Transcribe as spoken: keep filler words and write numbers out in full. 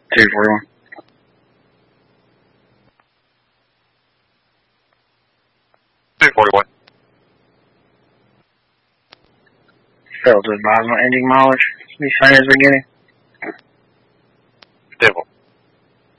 two forty-one. two forty-one. Failed to advise my ending mileage. Be same as beginning. Devil.